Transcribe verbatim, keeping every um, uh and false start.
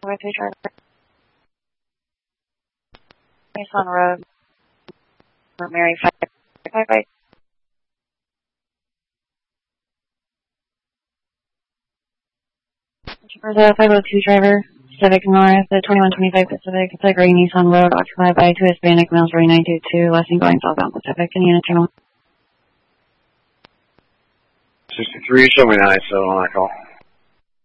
five two driver. Nissan Road. Fort Mary five five five. For the five oh two driver, Civic North, the twenty-one twenty-five Pacific, it's a gray Nissan Road occupied by two Hispanic males, running nine two two, last and going southbound Pacific, in unit channel. sixty-three, show me the I S O on that call.